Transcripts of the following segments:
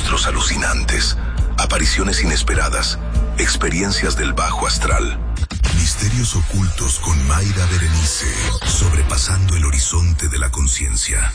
Rostros alucinantes, apariciones inesperadas, experiencias del bajo astral. Misterios ocultos con Mayra Berenice, sobrepasando el horizonte de la conciencia.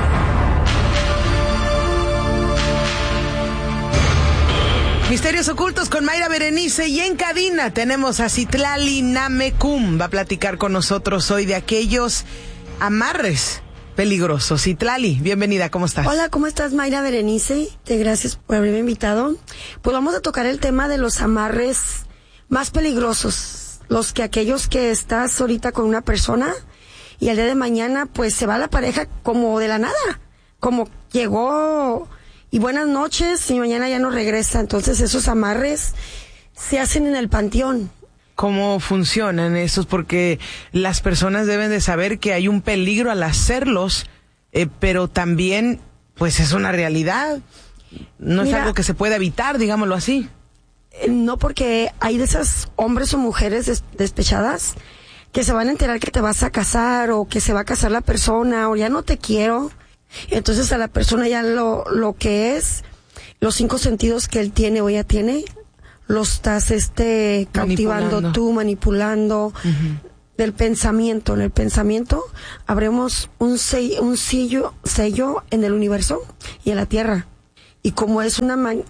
Misterios ocultos con Mayra Berenice, y en cabina tenemos a Citlali Namecum. Va a platicar con nosotros hoy de aquellos amarres peligrosos. Citlali, bienvenida, ¿cómo estás? Hola, ¿cómo estás, Mayra Berenice? Gracias por haberme invitado. Pues vamos a tocar el tema de los amarres más peligrosos. Aquellos que estás ahorita con una persona y al día de mañana pues se va la pareja como de la nada. Como llegó y buenas noches y mañana ya no regresa. Entonces esos amarres se hacen en el panteón. ¿Cómo funcionan esos? Porque las personas deben de saber que hay un peligro al hacerlos, pero también pues es una realidad. No es algo que se pueda evitar, digámoslo así. No, porque hay de esas hombres o mujeres despechadas que se van a enterar que te vas a casar o que se va a casar la persona o ya no te quiero. Entonces a la persona ya lo que es, los 5 sentidos que él tiene o ella tiene, los estás cautivando tú, manipulando. Uh-huh. Del pensamiento. En el pensamiento habremos un sello en el universo y en la tierra. Y como es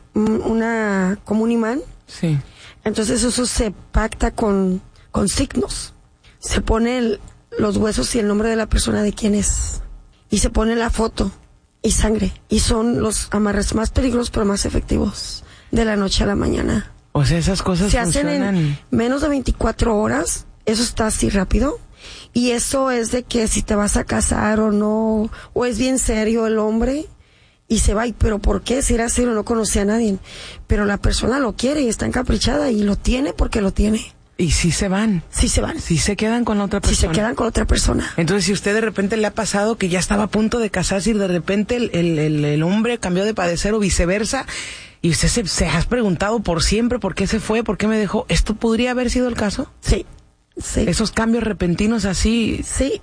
como un imán, sí. Entonces eso se pacta con signos. Se pone los huesos y el nombre de la persona de quién es. Y se pone la foto y sangre. Y son los amarres más peligrosos pero más efectivos de la noche a la mañana. O sea, esas cosas se funcionan hacen en menos de 24 horas. Eso está así rápido. Y eso es de que si te vas a casar o no, o es bien serio el hombre y se va. ¿Pero por qué? Si era serio, no conocía a nadie. Pero la persona lo quiere y está encaprichada y lo tiene porque lo tiene. ¿Y si se van? Sí se van. ¿Si se quedan con la otra persona? Si se quedan con otra persona. Entonces, si usted de repente le ha pasado que ya estaba a punto de casarse y de repente el hombre cambió de parecer o viceversa, y usted se ha preguntado por siempre por qué se fue, por qué me dejó, ¿esto podría haber sido el caso? Sí. Sí. Esos cambios repentinos así. Sí,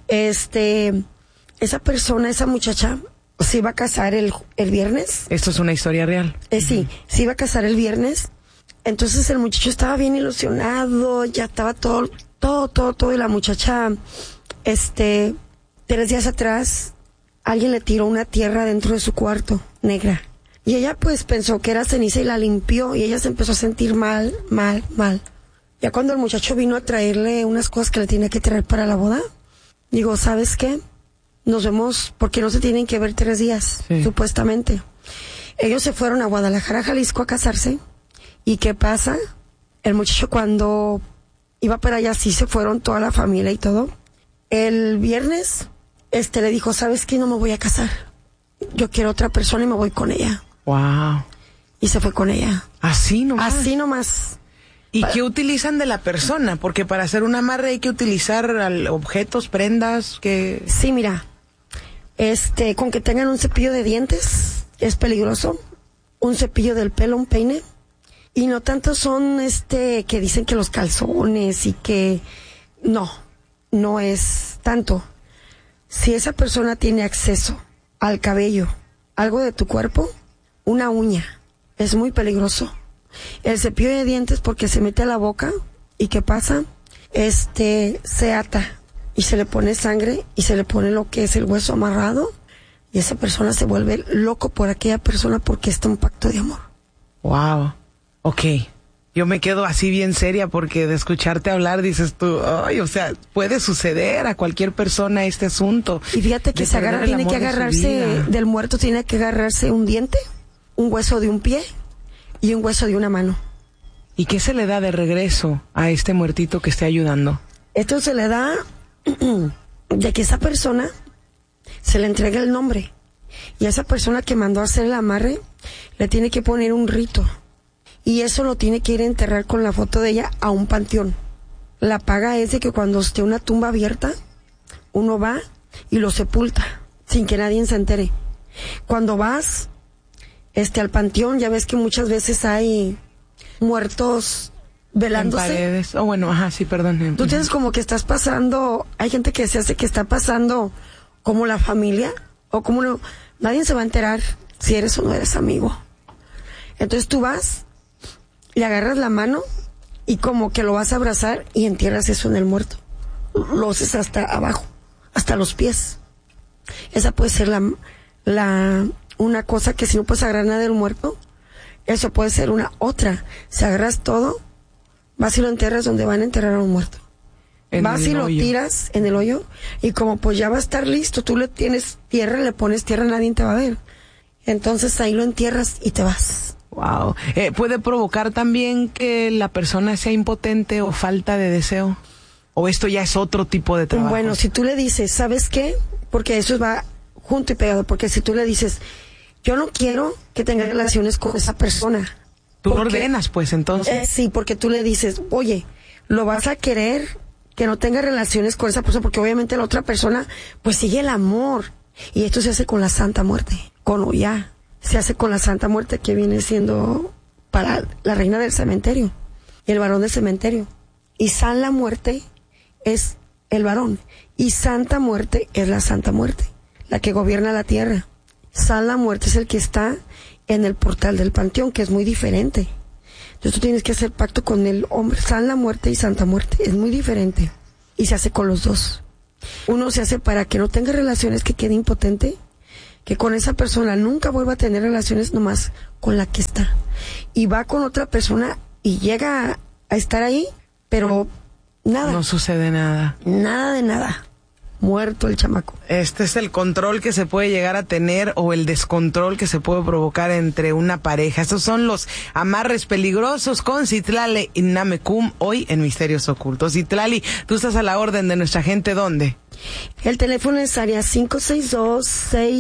esa persona, esa muchacha, se iba a casar el viernes. Esto es una historia real. Sí, se iba a casar el viernes. Entonces el muchacho estaba bien ilusionado, ya estaba todo, y la muchacha, 3 días atrás, alguien le tiró una tierra dentro de su cuarto, negra. Y ella pues pensó que era ceniza y la limpió, y ella se empezó a sentir mal. Ya cuando el muchacho vino a traerle unas cosas que le tenía que traer para la boda, digo, ¿sabes qué? Nos vemos, porque no se tienen que ver 3 días, sí. Supuestamente. Ellos se fueron a Guadalajara, Jalisco, a casarse. ¿Y qué pasa? El muchacho cuando iba para allá, sí se fueron toda la familia y todo. El viernes, le dijo, ¿sabes qué? No me voy a casar. Yo quiero otra persona y me voy con ella. Wow. Y se fue con ella. ¿Así nomás? Así nomás. ¿Y qué utilizan de la persona? Porque para hacer un amarre hay que utilizar objetos, prendas, que... Sí, mira, con que tengan un cepillo de dientes, es peligroso. Un cepillo del pelo, un peine. Y no tanto son, que dicen que los calzones y que... No es tanto. Si esa persona tiene acceso al cabello, algo de tu cuerpo, una uña, es muy peligroso. El cepillo de dientes porque se mete a la boca y ¿qué pasa? Se ata y se le pone sangre y se le pone lo que es el hueso amarrado y esa persona se vuelve loco por aquella persona porque está un pacto de amor. Wow. Ok. Yo me quedo así bien seria porque de escucharte hablar dices tú, ay, o sea, puede suceder a cualquier persona este asunto. Y fíjate que tiene que agarrarse del muerto, tiene que agarrarse un diente, un hueso de un pie y un hueso de una mano. ¿Y qué se le da de regreso a este muertito que esté ayudando? Esto se le da de que esa persona se le entrega el nombre y a esa persona que mandó a hacer el amarre le tiene que poner un rito y eso lo tiene que ir a enterrar con la foto de ella a un panteón. La paga es de que cuando esté una tumba abierta, uno va y lo sepulta sin que nadie se entere. Cuando vas al panteón, ya ves que muchas veces hay muertos velándose. En paredes. Oh, bueno, ajá, sí, perdón. Tú tienes como que estás pasando, hay gente que se hace que está pasando como la familia, o como no, nadie se va a enterar si eres o no eres amigo. Entonces tú vas, le agarras la mano y como que lo vas a abrazar y entierras eso en el muerto. Lo haces hasta abajo, hasta los pies. Esa puede ser una cosa que si no puedes agarrar nada del muerto, eso puede ser una otra. Si agarras todo, vas y lo enterras donde van a enterrar a un muerto. Vas y lo tiras en el hoyo y como pues ya va a estar listo, tú le tienes tierra, le pones tierra, nadie te va a ver. Entonces ahí lo entierras y te vas. Wow. ¿Puede provocar también que la persona sea impotente o falta de deseo? ¿O esto ya es otro tipo de trabajo? Bueno, si tú le dices, ¿sabes qué? Porque eso va junto y pegado, porque si tú le dices, yo no quiero que tenga relaciones con esa persona. ¿Tú ordenas pues entonces? Sí, porque tú le dices, oye, lo vas a querer que no tenga relaciones con esa persona, porque obviamente la otra persona pues sigue el amor. Y esto se hace con la Santa Muerte, con Oya. Se hace con la Santa Muerte, que viene siendo para la reina del cementerio, el varón del cementerio. Y San la Muerte es el varón, y Santa Muerte es la Santa Muerte, la que gobierna la tierra. San la Muerte es el que está en el portal del panteón, que es muy diferente. Entonces tú tienes que hacer pacto con el hombre, San la Muerte y Santa Muerte, es muy diferente. Y se hace con los dos. Uno se hace para que no tenga relaciones, que quede impotente, que con esa persona nunca vuelva a tener relaciones nomás con la que está. Y va con otra persona y llega a estar ahí, pero nada. No sucede nada. Nada de nada. Muerto el chamaco. Este es el control que se puede llegar a tener o el descontrol que se puede provocar entre una pareja. Estos son los amarres peligrosos con Citlali Namecum hoy en Misterios Ocultos. Citlali, tú estás a la orden de nuestra gente, ¿dónde? El teléfono es área 562-6